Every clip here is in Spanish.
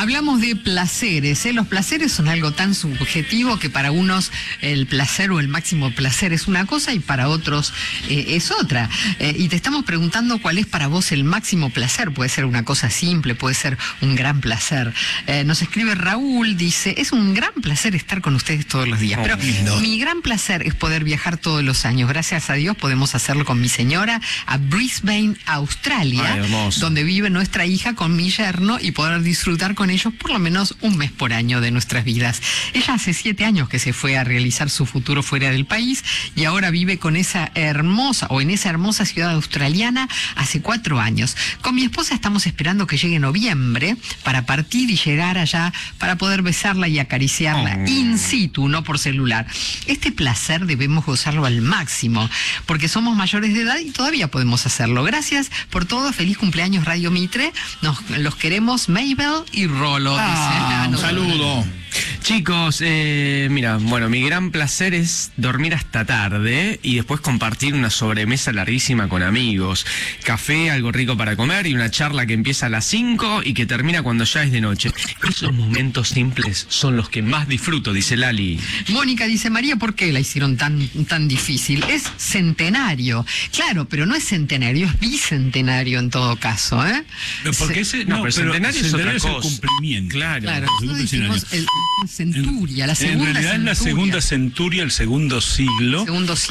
Hablamos de placeres, ¿eh? Los placeres son algo tan subjetivo que para unos el placer o el máximo placer es una cosa y para otros es otra. Y te estamos preguntando cuál es para vos el máximo placer. Puede ser una cosa simple, puede ser un gran placer. Nos escribe Raúl, dice, es un gran placer estar con ustedes todos los días. Pero mi gran placer es poder viajar todos los años. Gracias a Dios podemos hacerlo con mi señora a Brisbane, Australia, donde vive nuestra hija con mi yerno y poder disfrutar con ellos por lo menos un mes por año de nuestras vidas. Ella hace 7 años que se fue a realizar su futuro fuera del país y ahora vive con esa hermosa ciudad australiana hace 4 años. Con mi esposa estamos esperando que llegue noviembre para partir y llegar allá para poder besarla y acariciarla in situ, no por celular. Este placer debemos gozarlo al máximo porque somos mayores de edad y todavía podemos hacerlo. Gracias por todo. Feliz cumpleaños Radio Mitre. Los queremos Mabel y Rolo. Un saludo. Chicos, mira, bueno, mi gran placer es dormir hasta tarde y después compartir una sobremesa larguísima con amigos. Café, algo rico para comer y una charla que empieza a las 5 y que termina cuando ya es de noche. Esos momentos simples son los que más disfruto, dice Lali. Mónica dice, María, ¿por qué la hicieron tan difícil? Es centenario. Claro, pero no es centenario, es bicentenario en todo caso, ¿eh? Porque pero centenario es otra cosa. El cumplimiento. Claro, nosotros dijimos centuria, la segunda en realidad centuria. Es la segunda centuria, el segundo siglo.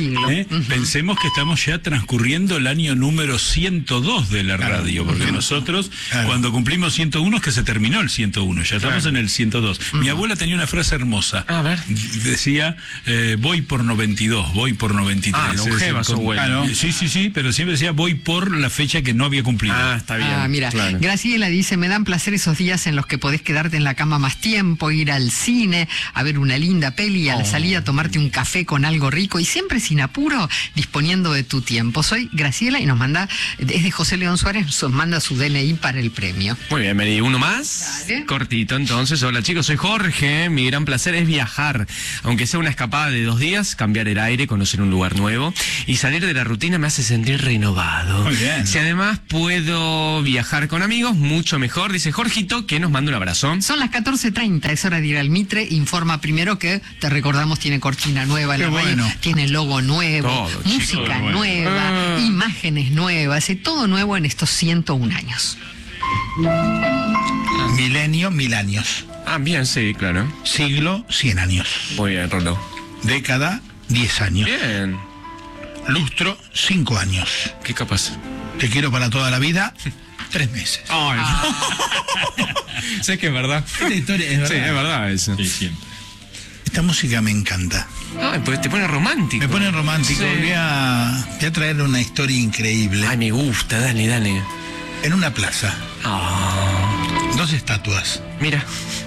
Pensemos que estamos ya transcurriendo el año número 102 de la radio, porque nosotros cuando cumplimos 101 es que se terminó el 101, ya estamos en el 102. Mi abuela tenía una frase hermosa. A ver. Decía, voy por 92, voy por 93. Longeva su abuela. Sí, pero siempre decía, voy por la fecha que no había cumplido. Está bien. Mira, claro. Graciela dice, me dan placer esos días en los que podés quedarte en la cama más tiempo, ir al cine, a ver una linda peli, a la salida tomarte un café con algo rico y siempre sin apuro, disponiendo de tu tiempo. Soy Graciela y nos manda, es de José León Suárez, nos manda su DNI para el premio. Muy bien, Mary, uno más. Dale. Cortito, entonces. Hola chicos, soy Jorge. Mi gran placer es viajar, aunque sea una escapada de 2 días, cambiar el aire, conocer un lugar nuevo y salir de la rutina me hace sentir renovado. Muy bien. Si además puedo viajar con amigos, mucho mejor, dice Jorgito, que nos manda un abrazo. Son las 14:30, es hora de ir al Mitre. Informa primero que, te recordamos, tiene cortina nueva, tiene logo nuevo, todo, música nueva, imágenes nuevas, todo nuevo en estos 101 años. Milenio, 1000 años. Bien, sí, claro. Siglo, 100 años. Muy bien, Rolo. Década, 10 años. Bien. Lustro, 5 años. ¿Qué capaz? Te quiero para toda la vida, 3 meses. Sé que es verdad. Esta historia es verdad. Sí, es verdad eso. Sí, siempre. Esta música me encanta. Pues te pone romántico. Me pone romántico. Sí. Voy a traer una historia increíble. Ay, me gusta, dale. En una plaza, 2 estatuas. Mira.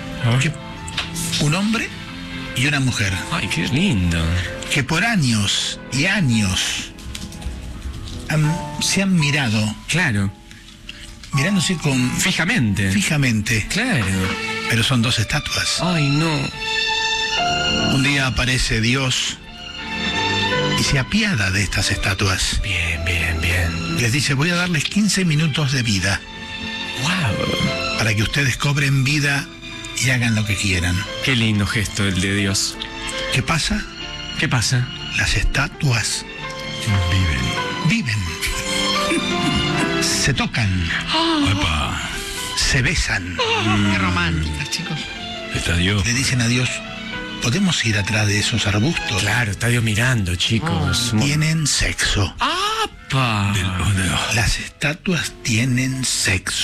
Un hombre y una mujer. Ay, qué lindo. Que por años y años se han mirado. Claro. Mirándose Fijamente. Claro. Pero son 2 estatuas. Ay, no. Un día aparece Dios y se apiada de estas estatuas. Bien. Les dice, voy a darles 15 minutos de vida. Wow. Para que ustedes cobren vida y hagan lo que quieran. Qué lindo gesto el de Dios. ¿Qué pasa? ¿Qué pasa? Las estatuas viven. Se tocan. Se besan. Qué románticas, chicos. Está Dios. Le dicen a Dios, ¿podemos ir atrás de esos arbustos? Claro, está Dios mirando, chicos. Tienen sexo. ¡Apa! Las estatuas tienen sexo.